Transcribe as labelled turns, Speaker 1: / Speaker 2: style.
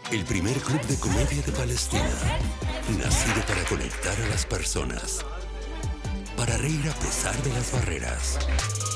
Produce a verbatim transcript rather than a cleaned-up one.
Speaker 1: El primer club de comedia de Palestina, nacido para conectar a las personas, para reír a pesar de las barreras.